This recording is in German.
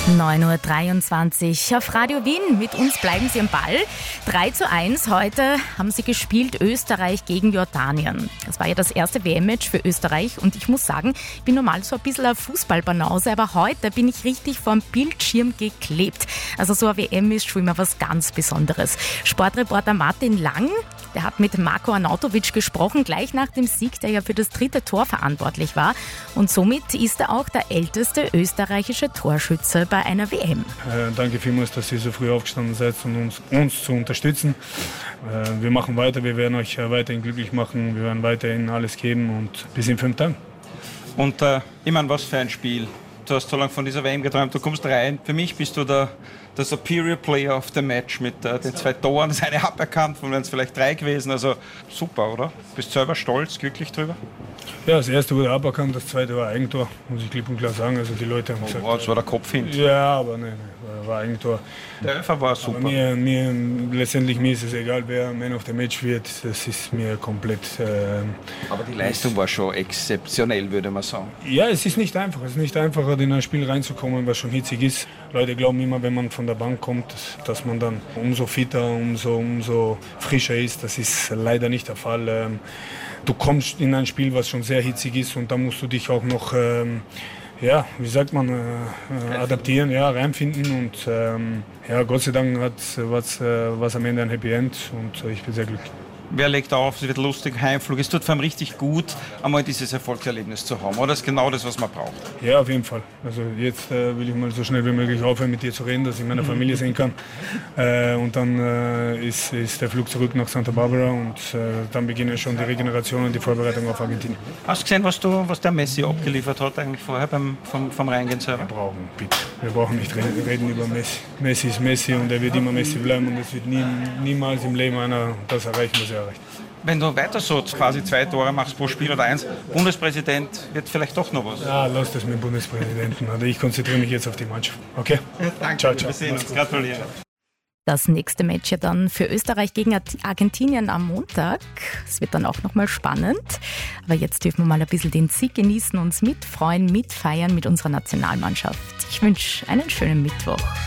9:23 Uhr auf Radio Wien. Mit uns bleiben Sie am Ball. 3:1 heute haben sie gespielt, Österreich gegen Jordanien. Das war ja das erste WM-Match für Österreich und ich muss sagen, ich bin normal so ein bisschen eine Fußballbanause, aber heute bin ich richtig vorm Bildschirm geklebt. Also so eine WM ist schon immer was ganz Besonderes. Sportreporter Martin Lang, der hat mit Marko Arnautovic gesprochen, gleich nach dem Sieg, der ja für das 3. Tor verantwortlich war. Und somit ist er auch der älteste österreichische Torschütze bei einer WM. Danke vielmals, dass ihr so früh aufgestanden seid, um uns zu unterstützen. Wir machen weiter, wir werden euch weiterhin glücklich machen, wir werden weiterhin alles geben und bis in 5 Tagen. Und ich meine, was für ein Spiel. Du hast so lange von dieser WM geträumt, du kommst rein. Für mich bist du der Superior Player of the Match mit den 2 Toren. Das eine aberkannt, von wären es vielleicht 3 gewesen. Also super, oder? Bist du selber stolz, glücklich drüber? Ja, das erste wurde aberkannt, das zweite war Eigentor, muss ich klipp und klar sagen. Also die Leute haben gesagt, das war der Kopf hin. Ja, aber nein, war Eigentor. Der Elfer war super. Letztendlich mir ist es egal, wer Man of the Match wird. Das ist mir komplett... aber die Leistung war schon exzeptionell, würde man sagen. Ja, es ist nicht einfach. Es ist nicht einfach, in ein Spiel reinzukommen, was schon hitzig ist. Leute glauben immer, wenn man von der Bank kommt, dass man dann umso fitter, umso frischer ist. Das ist leider nicht der Fall. Du kommst in ein Spiel, was schon sehr hitzig ist und da musst du dich auch noch, adaptieren, reinfinden und Gott sei Dank war am Ende ein Happy End und ich bin sehr glücklich. Wer legt auf, es wird lustig, Heimflug. Es tut vor allem richtig gut, einmal dieses Erfolgserlebnis zu haben. Oder das ist genau das, was man braucht? Ja, auf jeden Fall. Also jetzt will ich mal so schnell wie möglich aufhören, mit dir zu reden, dass ich meine Familie sehen kann. Und dann ist der Flug zurück nach Santa Barbara und dann beginnen schon die Regeneration und die Vorbereitung auf Argentinien. Hast du gesehen, was der Messi abgeliefert hat eigentlich vorher vom Reingehen selber? Wir brauchen nicht reden über Messi. Messi ist Messi und er wird immer Messi bleiben und es wird niemals im Leben einer das erreichen, was er erreicht. Wenn du weiter so quasi 2 Tore machst pro Spiel oder 1, Bundespräsident wird vielleicht doch noch was. Ja, lass das mit dem Bundespräsidenten. Also ich konzentriere mich jetzt auf die Mannschaft. Okay? Danke, ciao. Wir sehen uns. Gratuliere. Das nächste Match ja dann für Österreich gegen Argentinien am Montag. Es wird dann auch nochmal spannend. Aber jetzt dürfen wir mal ein bisschen den Sieg genießen, uns mitfreuen, mitfeiern mit unserer Nationalmannschaft. Ich wünsche einen schönen Mittwoch.